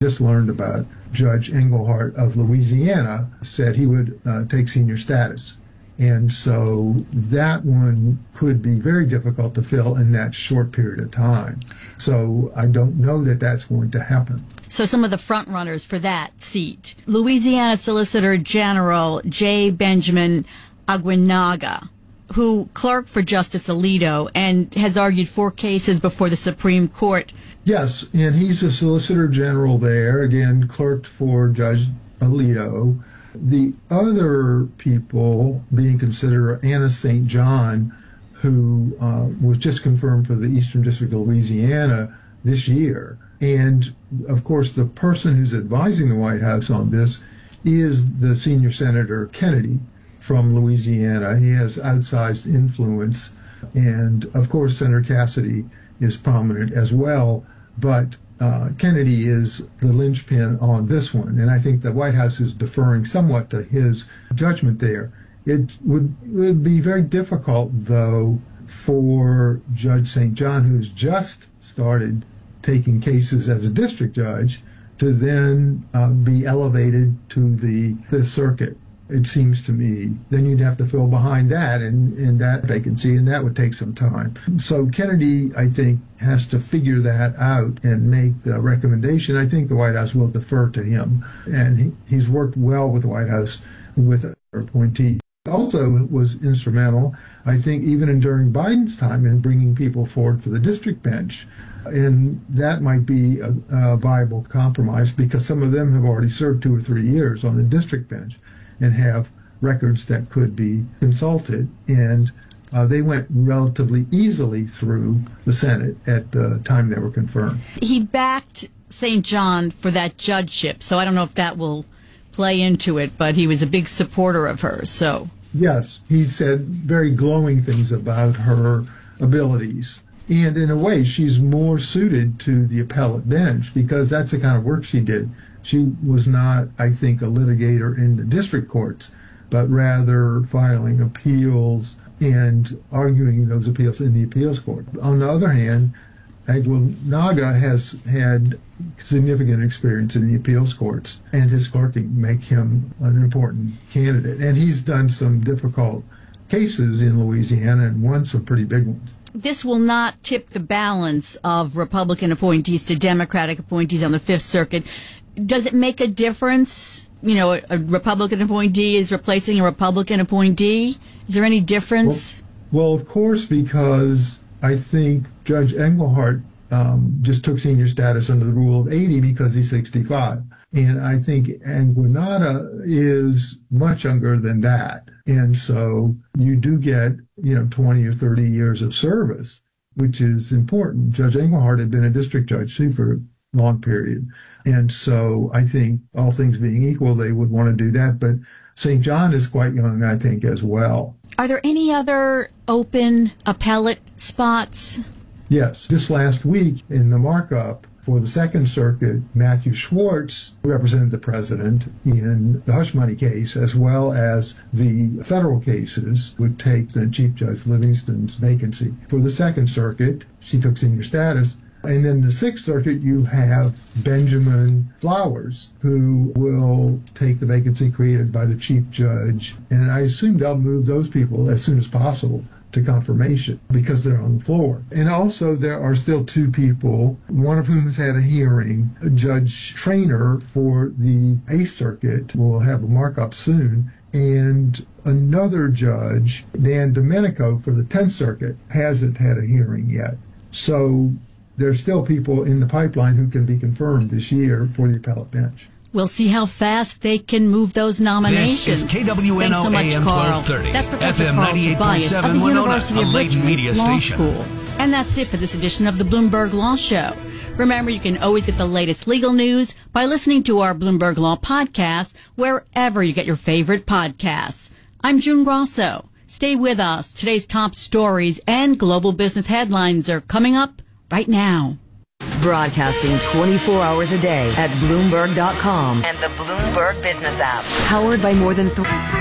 just learned about Judge Engelhardt of Louisiana said he would take senior status. And so that one could be very difficult to fill in that short period of time. So I don't know that that's going to happen. So some of the front runners for that seat, Louisiana Solicitor General J. Benjamin Aguinaga, who clerked for Justice Alito and has argued 4 cases before the Supreme Court. Yes, and he's a Solicitor General there, again, clerked for Judge Alito. The other people being considered are Anna St. John, who was just confirmed for the Eastern District of Louisiana this year. And, of course, the person who's advising the White House on this is the senior Senator Kennedy from Louisiana. He has outsized influence. And, of course, Senator Cassidy is prominent as well. But Kennedy is the linchpin on this one, and I think the White House is deferring somewhat to his judgment there. It would be very difficult, though, for Judge St. John, who's just started taking cases as a district judge, to then be elevated to the Fifth Circuit. It seems to me, then you'd have to fill behind that and that vacancy, and that would take some time. So Kennedy, I think, has to figure that out and make the recommendation. I think the White House will defer to him, and he's worked well with the White House with an appointee. Also was instrumental, I think, even during Biden's time in bringing people forward for the district bench. And that might be a viable compromise because some of them have already served 2 or 3 years on the district bench and have records that could be consulted. And they went relatively easily through the Senate at the time they were confirmed. He backed St. John for that judgeship, so I don't know if that will play into it, but he was a big supporter of hers. So yes, he said very glowing things about her abilities. And in a way, she's more suited to the appellate bench because that's the kind of work she did. She was not, I think, a litigator in the district courts, but rather filing appeals and arguing those appeals in the appeals court. On the other hand, Aguinaga has had significant experience in the appeals courts, and his clerking make him an important candidate. And he's done some difficult cases in Louisiana and won some pretty big ones. This will not tip the balance of Republican appointees to Democratic appointees on the Fifth Circuit. Does it make a difference? You know, a Republican appointee is replacing a Republican appointee. Is there any difference? Well, of course, because I think Judge Engelhardt just took senior status under the rule of 80 because he's 65. And I think Aguinaga is much younger than that. And so you do get, 20 or 30 years of service, which is important. Judge Engelhardt had been a district judge, too, for a long period. And so I think all things being equal, they would want to do that. But St. John is quite young, I think, as well. Are there any other open appellate spots? Yes. Just last week in the markup for the Second Circuit, Matthew Schwartz represented the president in the hush money case, as well as the federal cases would take the Chief Judge Livingston's vacancy. For the Second Circuit, she took senior status. And then in the Sixth Circuit, you have Benjamin Flowers, who will take the vacancy created by the Chief Judge. And I assume they'll move those people as soon as possible to confirmation because they're on the floor. And also there are still 2 people, one of whom has had a hearing. Judge Traynor for the Eighth Circuit will have a markup soon. And another judge, Dan Domenico for the 10th Circuit, hasn't had a hearing yet. So there's still people in the pipeline who can be confirmed this year for the appellate bench. We'll see how fast they can move those nominations. This is KWNO Thanks so much, AM Carl. 1230. That's Professor FM Carl Tobias of the 98.7 University of Winona, a Richmond media Law station. School. And that's it for this edition of the Bloomberg Law Show. Remember, you can always get the latest legal news by listening to our Bloomberg Law podcast wherever you get your favorite podcasts. I'm June Grosso. Stay with us. Today's top stories and global business headlines are coming up right now. Broadcasting 24 hours a day at Bloomberg.com and the Bloomberg Business app. Powered by more than